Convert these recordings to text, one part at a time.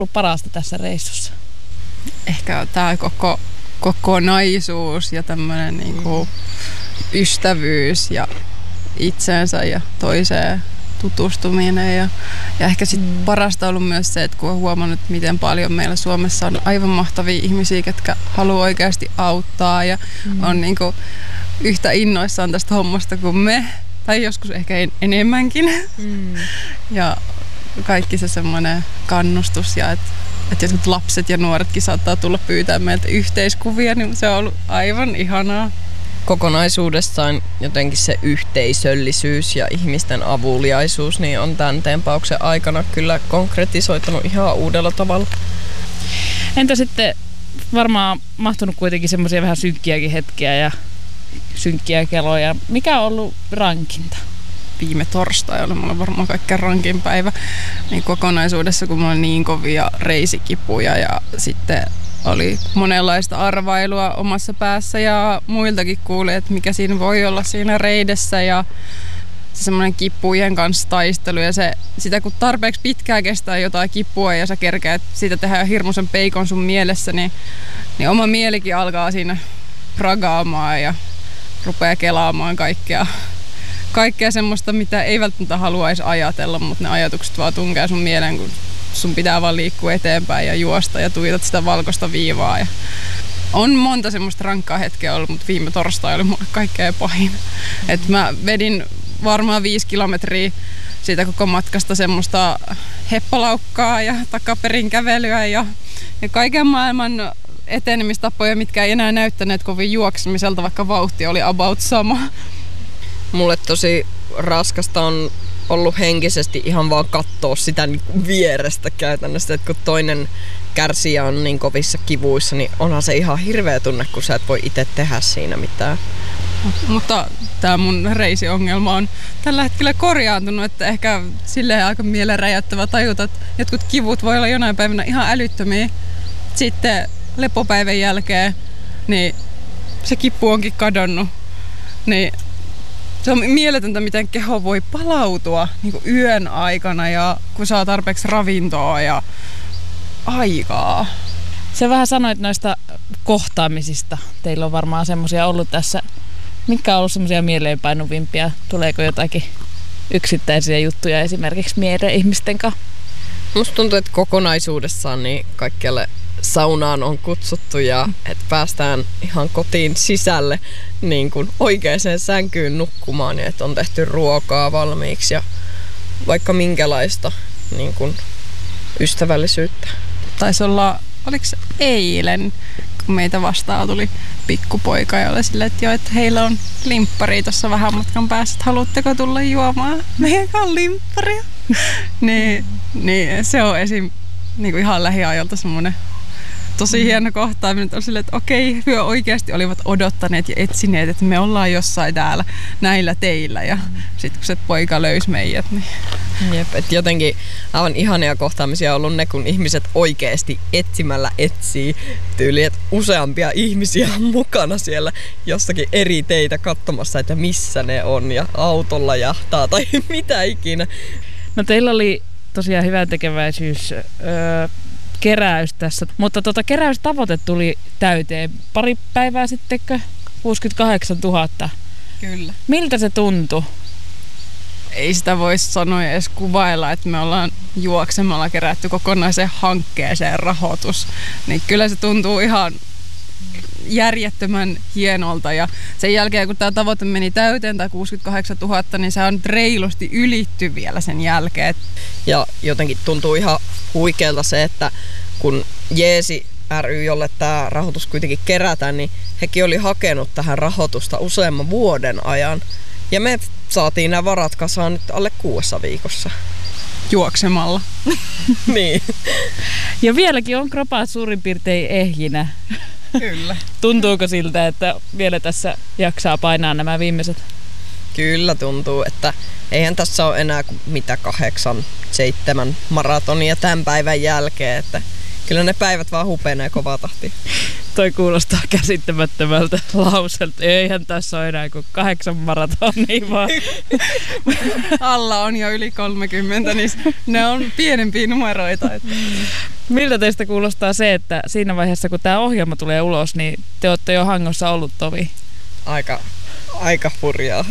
ollut parasta tässä reissussa? Ehkä tämä kokonaisuus ja tämmöinen niinku ystävyys ja itseensä ja toiseen tutustuminen. Ja ehkä sitten parasta on ollut myös se, että kun on huomannut, miten paljon meillä Suomessa on aivan mahtavia ihmisiä, jotka haluaa oikeasti auttaa ja on niinku yhtä innoissaan tästä hommasta kuin me. Tai joskus ehkä enemmänkin. Ja kaikki se semmoinen kannustus ja että jotkut lapset ja nuoretkin saattaa tulla pyytää meiltä yhteiskuvia, niin se on ollut aivan ihanaa. Kokonaisuudessaan jotenkin se yhteisöllisyys ja ihmisten avuliaisuus niin on tämän tempauksen aikana kyllä konkretisoitunut ihan uudella tavalla. Entä sitten varmaan mahtunut kuitenkin semmoisia vähän synkkiäkin hetkiä ja synkkiä keloja. Mikä on ollut rankinta? Viime torstai oli mulla varmaan kaikkein rankin päivä niin kokonaisuudessa, kun mulla oli niin kovia reisikipuja ja sitten oli monenlaista arvailua omassa päässä ja muiltakin kuuli, että mikä siinä voi olla siinä reidessä ja se semmoinen kipujen kanssa taistelu ja sitä kun tarpeeksi pitkään kestää jotain kipua ja sä kerkeät siitä tehdä hirmuisen peikon sun mielessä, niin oma mielikin alkaa siinä pragaamaan ja rupeaa kelaamaan kaikkea semmoista, mitä ei välttämättä haluaisi ajatella, mutta ne ajatukset vaan tunkee sun mieleen, kun sun pitää vaan liikkua eteenpäin ja juosta ja tuijotat sitä valkoista viivaa. Ja on monta semmoista rankkaa hetkeä ollut, mutta viime torstai oli mulle kaikkein pahin. Et mä vedin varmaan 5 kilometriä siitä koko matkasta semmoista heppalaukkaa ja takaperin kävelyä ja kaiken maailman etenemistapoja, mitkä ei enää näyttäneet kovin juoksemiselta, vaikka vauhti oli about sama. Mulle tosi raskasta on ollut henkisesti ihan vaan katsoa sitä niin vierestä käytännössä, että kun toinen kärsijä on niin kovissa kivuissa, niin onhan se ihan hirveä tunne, kun sä et voi itse tehdä siinä mitään. Mutta tämä mun reisiongelma on tällä hetkellä korjaantunut, että ehkä silleen aika mielenräjäyttävä tajuta, että jotkut kivut voi olla jonain päivänä ihan älyttömiä. Sitten lepopäivän jälkeen niin se kipu onkin kadonnut. Niin se on mieletöntä, miten keho voi palautua niin kuin yön aikana ja kun saa tarpeeksi ravintoa ja aikaa. Sä vähän sanoit noista kohtaamisista. Teillä on varmaan semmoisia ollut tässä. Mitkä on ollut semmoisia mieleenpainuvimpia? Tuleeko jotakin yksittäisiä juttuja esimerkiksi mieleen ihmisten kanssa? Musta tuntuu, että kokonaisuudessaan niin kaikkialle saunaan on kutsuttu ja että päästään ihan kotiin sisälle niin kuin oikeaan sänkyyn nukkumaan ja että on tehty ruokaa valmiiksi ja vaikka minkälaista niin kuin ystävällisyyttä. Taisi olla, oliko se eilen, kun meitä vastaan tuli pikkupoika ja oli silleen, että joo, että heillä on limppari tuossa vähän matkan päässä, että haluatteko tulla juomaan meidän limpparia? niin se on esim. Niin kuin ihan lähiajalta semmoinen tosi hieno kohtaaminen, että on silleen, että okei, he oikeasti olivat odottaneet ja etsineet, että me ollaan jossain täällä näillä teillä ja sitten kun se poika löysi meidät, niin jep, että jotenkin aivan ihania kohtaamisia on ollut ne, kun ihmiset oikeasti etsimällä etsii tyyliin, että useampia ihmisiä on mukana siellä jossakin eri teitä katsomassa, että missä ne on ja autolla jahtaa tai mitä ikinä. No teillä oli tosiaan hyvän tekeväisyys keräys tässä, mutta keräystavoite tuli täyteen pari päivää sittenkö? 68 000. Kyllä. Miltä se tuntui? Ei sitä voisi sanoa edes kuvailla, että me ollaan juoksemalla kerätty kokonaiseen hankkeeseen rahoitus. Niin kyllä se tuntuu ihan järjettömän hienolta ja sen jälkeen kun tämä tavoite meni täyteen, tai 68 000, niin se on reilusti ylitty vielä sen jälkeen. Ja jotenkin tuntuu ihan huikealta se, että kun Jeesi ry, jolle tämä rahoitus kuitenkin kerätään, niin hekin oli hakenut tähän rahoitusta useamman vuoden ajan. Ja me saatiin nämä varat kasaan nyt alle 6 viikossa. Juoksemalla. Niin. Ja vieläkin on kropaat suurin piirtein ehjinä. Kyllä. Tuntuuko siltä, että vielä tässä jaksaa painaa nämä viimeiset? Kyllä tuntuu, että eihän tässä ole enää kuin mitä 8-7 maratonia tämän päivän jälkeen, että kyllä ne päivät vaan hupenee kovaa tahtia. Toi kuulostaa käsittämättömältä lauselta. Eihän tässä ole enää kuin 8 maratonia vaan. Alla on jo yli 30, niin ne on pienempiä numeroita. Miltä teistä kuulostaa se, että siinä vaiheessa kun tämä ohjelma tulee ulos, niin te olette jo Hangossa ollut, Tovi? Aika hurjaa.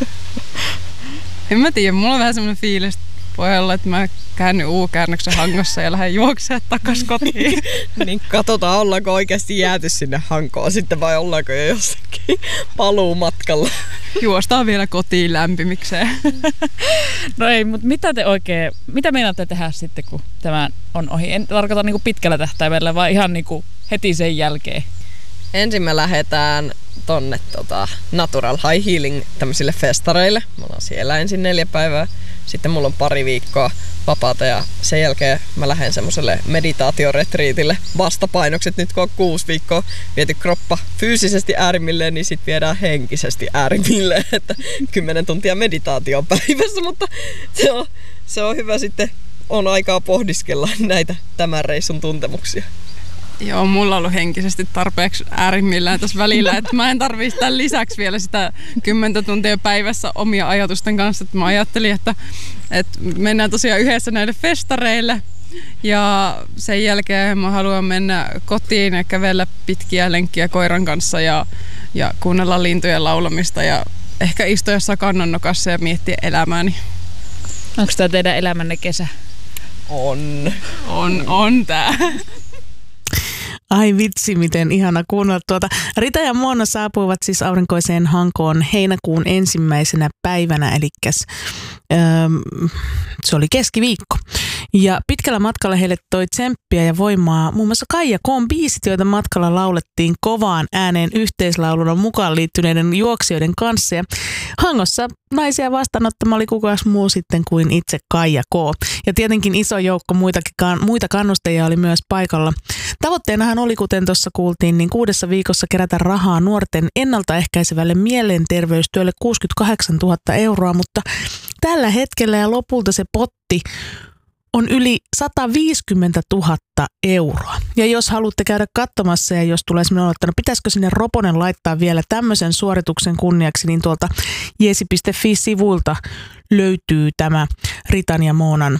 En mä tiedä, mulla on vähän semmoinen fiilis, voi olla, että mä käännyn U-käännöksen Hangossa ja lähden juoksemaan takas kotiin. Niin katsotaan, ollaanko oikeasti jääty sinne Hankoon sitten vai ollaanko jo jossakin paluumatkalla. Juostaan vielä kotiin lämpimikseen. No ei, mutta mitä meinaatte tehdä sitten, kun tämä on ohi? En tarkoita niinku pitkällä tähtäimellä, vaan ihan niinku heti sen jälkeen. Ensin me lähdetään tonne Natural High Healing tämmöisille festareille. Me ollaan siellä ensin 4 päivää. Sitten mulla on 2 viikkoa vapaata ja sen jälkeen mä lähden semmoiselle meditaatioretriitille. Vastapainokset nyt kun on 6 viikkoa viety kroppa fyysisesti äärimmilleen, niin sit viedään henkisesti äärimmilleen. Että 10 tuntia meditaatio päivässä, mutta se on hyvä sitten. On aikaa pohdiskella näitä tämän reissun tuntemuksia. Joo, mulla on ollut henkisesti tarpeeksi äärimmillään tässä välillä, että mä en tarvitse tämän lisäksi vielä sitä 10 tuntia päivässä omia ajatusten kanssa. Että mä ajattelin, että mennään tosiaan yhdessä näille festareille ja sen jälkeen mä haluan mennä kotiin ja kävellä pitkiä lenkkiä koiran kanssa ja kuunnella lintujen laulamista ja ehkä istua jossain kannonnokassa ja miettiä elämääni. Onko tämä teidän elämänne kesä? On tää. Ai vitsi, miten ihana kuunnella tuota. Rita ja Moona saapuivat siis aurinkoiseen Hankoon heinäkuun 1. päivänä, eli se oli keskiviikko. Ja pitkällä matkalla heille toi tsemppiä ja voimaa muun muassa Kaija K:n biisit, joita matkalla laulettiin kovaan ääneen yhteislauluna mukaan liittyneiden juoksijoiden kanssa. Ja Hangossa naisia vastaanottama oli kukas muu sitten kuin itse Kaija K. Ja tietenkin iso joukko muita kannustajia oli myös paikalla. Tavoitteenahan oli, kuten tuossa kuultiin, niin 6 viikossa kerätä rahaa nuorten ennaltaehkäisevälle mielenterveystyölle 68 000 euroa, mutta tällä hetkellä ja lopulta se potti on yli 150 000 euroa. Ja jos haluatte käydä katsomassa ja jos tulee sellainen olottana, pitäisikö sinne roponen laittaa vielä tämmöisen suorituksen kunniaksi, niin tuolta jeesi.fi-sivuilta löytyy tämä Ritan ja Moonan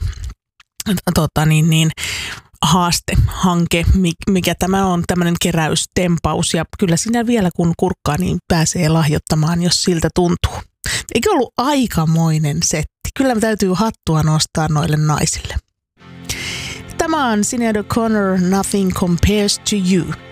haastehanke, mikä tämä on, tämmöinen keräystempaus. Ja kyllä siinä vielä kun kurkkaa, niin pääsee lahjoittamaan, jos siltä tuntuu. Eikö ollut aikamoinen setti? Kyllä täytyy hattua nostaa noille naisille. Tämä on Sinéad O'Connor, Nothing Compares to You.